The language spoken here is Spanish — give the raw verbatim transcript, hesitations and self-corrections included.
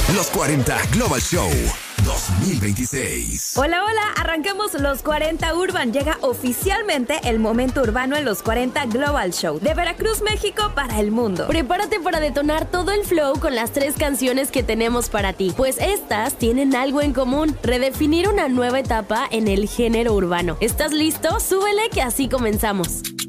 Los cuarenta Global Show dos mil veintiséis. Hola, hola, arrancamos los cuarenta Urban. Llega oficialmente el momento urbano en los cuarenta Global Show. De Veracruz, México, para el mundo. Prepárate para detonar todo el flow con las tres canciones que tenemos para ti. Pues estas tienen algo en común: redefinir una nueva etapa en el género urbano. ¿Estás listo? Súbele que así comenzamos.